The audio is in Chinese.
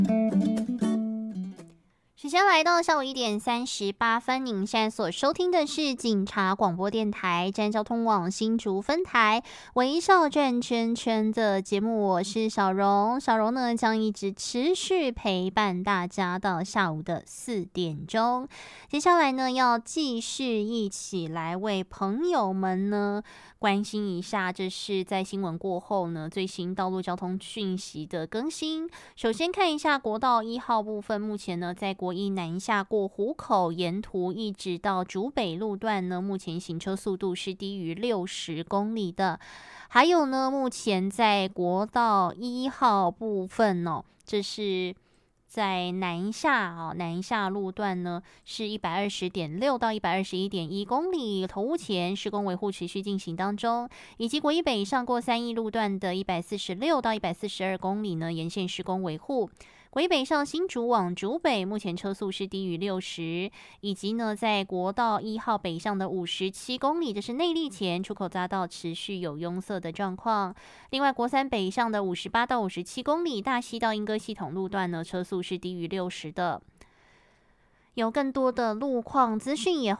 时间来到下午1:38，您现在所收听的是警察广播电台站交通网新竹分台微笑转圈圈的节目，我是小荣。小荣呢将一直持续陪伴大家到下午的4点钟。接下来呢要继续一起来为朋友们呢关心一下，这是在新闻过后呢最新道路交通讯息的更新。首先看一下国道1号部分，目前呢在国一南下过湖口沿途一直到竹北路段呢，目前行车速度是低于60公里的。还有呢，目前在国道1号部分哦，这是在南下路段呢是120.6到121.1公里，头屋前施工维护持续进行当中，以及国一北上过3义路段的146到142公里呢，沿线施工维护。国一北上新竹往竹北，目前车速是低于60，以及呢，在国道1号北上的57公里，这是内坜前出口匝道持续有拥塞的状况。另外，国三北上的58到57公里，大溪到莺歌系统路段呢，车速是低于60的。有更多的路况资讯也